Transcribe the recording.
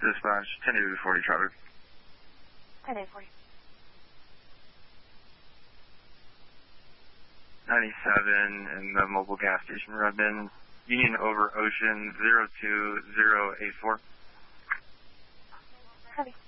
Dispatch, 10-40 traffic. 10-40. 97 in the mobile gas station, Redmond, Union over Ocean 02084. Heavy.